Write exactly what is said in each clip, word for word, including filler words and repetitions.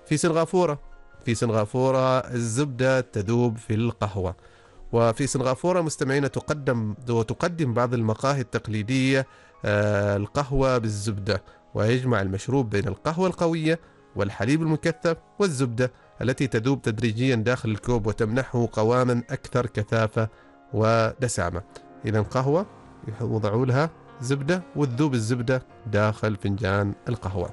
في سنغافورة في سنغافورة الزبدة تذوب في القهوة. وفي سنغافورة مستمعين تقدم وتقدم بعض المقاهي التقليدية آه، القهوة بالزبدة، ويجمع المشروب بين القهوة القوية والحليب المكثف والزبدة التي تذوب تدريجيا داخل الكوب وتمنحه قواما أكثر كثافة ودسامة. إذا قهوة يوضعوا لها زبدة وتذوب الزبدة داخل فنجان القهوة.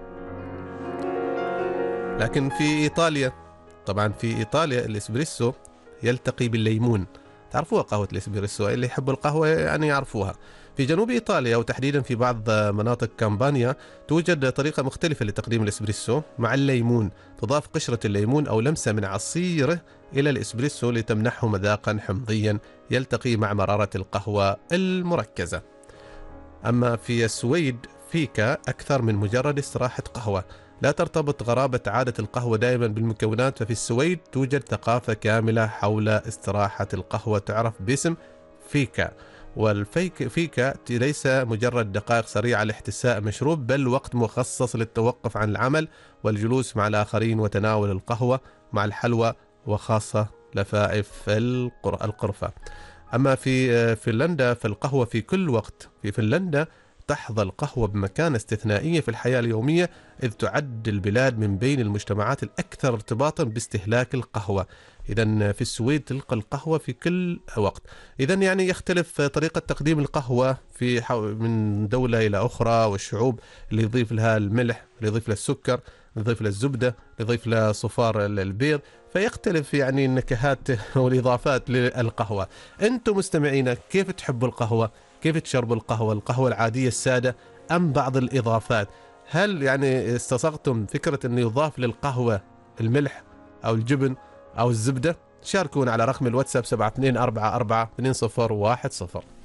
لكن في إيطاليا، طبعا في إيطاليا الإسبريسو يلتقي بالليمون. تعرفوها قهوة الإسبريسو، اللي يحبوا القهوة يعني يعرفوها. في جنوب إيطاليا وتحديدا في بعض مناطق كامبانيا توجد طريقة مختلفة لتقديم الإسبريسو مع الليمون. تضاف قشرة الليمون أو لمسة من عصيره إلى الإسبريسو لتمنحه مذاقا حمضيا يلتقي مع مرارة القهوة المركزة. أما في السويد فيكا أكثر من مجرد استراحة قهوة. لا ترتبط غرابة عادة القهوة دائما بالمكونات، ففي السويد توجد ثقافة كاملة حول استراحة القهوة تعرف باسم فيكا. والفيك فيكا ليس مجرد دقائق سريعة لاحتساء مشروب، بل وقت مخصص للتوقف عن العمل والجلوس مع الآخرين وتناول القهوة مع الحلوى وخاصة لفائف القرفة. أما في فنلندا فالقهوة في كل وقت. في فنلندا تحظى القهوة بمكانة استثنائية في الحياة اليومية، إذ تعد البلاد من بين المجتمعات الأكثر ارتباطا باستهلاك القهوة. إذن في السويد تلقى القهوة في كل وقت. إذن يعني يختلف طريقة تقديم القهوة في من دولة إلى أخرى، والشعوب اللي يضيف لها الملح، اللي يضيف لها السكر، اللي يضيف لها الزبدة، اللي يضيف لها صفار البيض، فيختلف يعني النكهات والإضافات للقهوة. أنتم مستمعين كيف تحبوا القهوة؟ كيف تشربوا القهوة؟ القهوة العادية السادة أم بعض الإضافات؟ هل يعني استصغتم فكرة أنه يضاف للقهوة الملح أو الجبن أو الزبدة؟ شاركونا على رقم الواتساب سبعة اثنين أربعة أربعة اثنين صفر واحد صفر.